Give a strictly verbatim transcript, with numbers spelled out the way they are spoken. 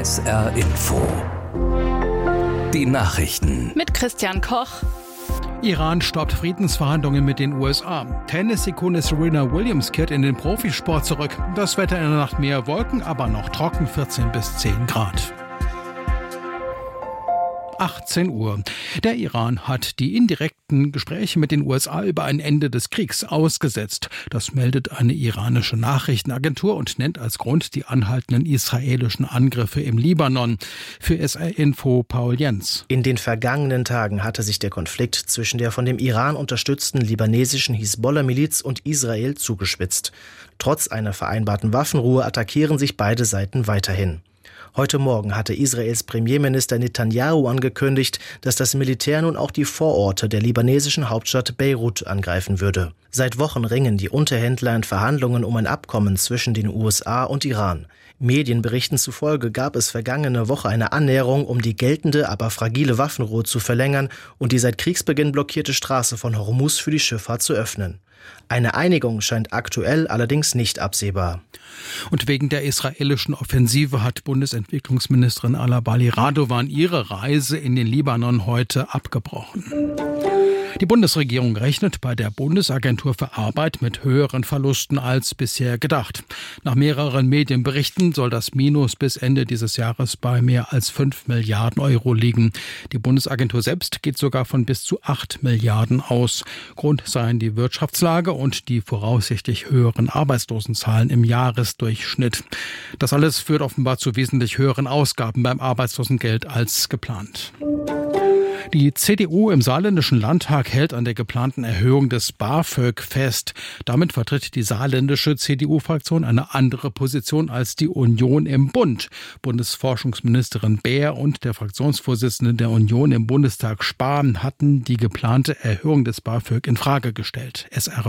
S R Info. Die Nachrichten. Mit Christian Koch. Iran stoppt Friedensverhandlungen mit den U S A. Tennis-Ikone Serena Williams kehrt in den Profisport zurück. Das Wetter in der Nacht mehr Wolken, aber noch trocken, vierzehn bis zehn Grad. achtzehn Uhr. Der Iran hat die indirekten Gespräche mit den U S A über ein Ende des Kriegs ausgesetzt. Das meldet eine iranische Nachrichtenagentur und nennt als Grund die anhaltenden israelischen Angriffe im Libanon. Für S R Info Paul Jens. In den vergangenen Tagen hatte sich der Konflikt zwischen der von dem Iran unterstützten libanesischen Hisbollah-Miliz und Israel zugespitzt. Trotz einer vereinbarten Waffenruhe attackieren sich beide Seiten weiterhin. Heute Morgen hatte Israels Premierminister Netanyahu angekündigt, dass das Militär nun auch die Vororte der libanesischen Hauptstadt Beirut angreifen würde. Seit Wochen ringen die Unterhändler in Verhandlungen um ein Abkommen zwischen den U S A und Iran. Medienberichten zufolge gab es vergangene Woche eine Annäherung, um die geltende, aber fragile Waffenruhe zu verlängern und die seit Kriegsbeginn blockierte Straße von Hormuz für die Schifffahrt zu öffnen. Eine Einigung scheint aktuell allerdings nicht absehbar. Und wegen der israelischen Offensive hat Bundesentwicklungsministerin Alabali Radovan ihre Reise in den Libanon heute abgebrochen. Die Bundesregierung rechnet bei der Bundesagentur für Arbeit mit höheren Verlusten als bisher gedacht. Nach mehreren Medienberichten soll das Minus bis Ende dieses Jahres bei mehr als fünf Milliarden Euro liegen. Die Bundesagentur selbst geht sogar von bis zu acht Milliarden aus. Grund seien die Wirtschaftslage und die voraussichtlich höheren Arbeitslosenzahlen im Jahresdurchschnitt. Das alles führt offenbar zu wesentlich höheren Ausgaben beim Arbeitslosengeld als geplant. Die C D U im saarländischen Landtag hält an der geplanten Erhöhung des BAföG fest. Damit vertritt die saarländische C D U-Fraktion eine andere Position als die Union im Bund. Bundesforschungsministerin Baer und der Fraktionsvorsitzende der Union im Bundestag Spahn hatten die geplante Erhöhung des BAföG in Frage gestellt. S R